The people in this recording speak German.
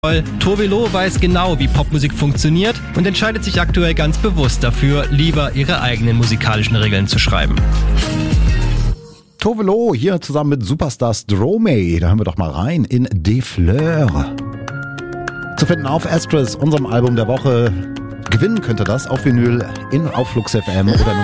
Tove Lo weiß genau, wie Popmusik funktioniert und entscheidet sich aktuell ganz bewusst dafür, lieber ihre eigenen musikalischen Regeln zu schreiben. Tove Lo hier zusammen mit Superstar Stromae. Da hören wir doch mal rein in Des Fleurs. Zu finden auf Astres, unserem Album der Woche. Gewinnen könnte das auf Vinyl auf Flux FM oder